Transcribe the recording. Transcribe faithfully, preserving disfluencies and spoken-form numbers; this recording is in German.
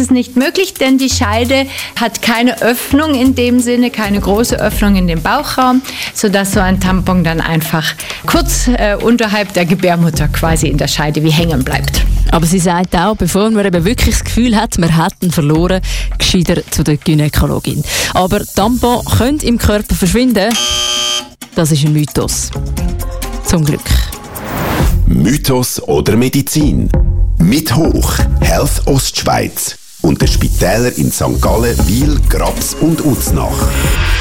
es nicht möglich, denn die Scheide hat keine Öffnung in dem Sinne, keine große Öffnung in den Bauchraum, sodass so ein Tampon dann einfach kurz äh, unterhalb der Gebärmutter quasi in der Scheide wie hängen bleibt. Aber sie sagt auch, bevor man eben wirklich das Gefühl hat, man hat ihn verloren, gescheiter zu der Gynäkologin. Aber Tampons können im Körper verschwinden. Das ist ein Mythos. Zum Glück. Mythos oder Medizin? Mit Hoch, Health Ostschweiz und den Spitälern in Sankt Gallen, Wiel, Graps und Uznach.